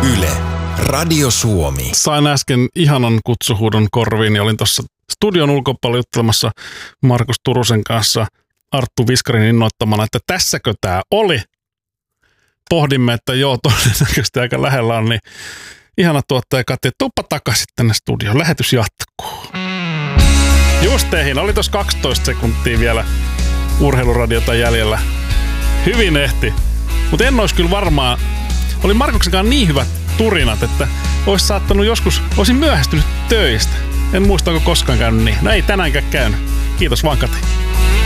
Yle, Radio Suomi. Sain äsken ihanan kutsuhuudon korviin ja olin tuossa studion ulkopuolella juttelemassa Markus Turusen kanssa Arttu Viskarin innoittamana, että tässäkö tämä oli. Pohdimme, että joo, todennäköisesti aika lähellä on, niin ihana tuottaja Kati, että tuppa takaisin tänne studioon, lähetys jatkuu. Justeihin, oli tuossa 12 sekuntia vielä urheiluradiota jäljellä. Hyvin ehti, mutta en olisi kyllä varmaan, oli Markuksen kanssa niin hyvät turinat, että olisi saattanut joskus, olisin myöhästynyt töistä. En muista, onko koskaan käynyt niin. No ei tänäänkään käynyt. Kiitos vaan, Kati.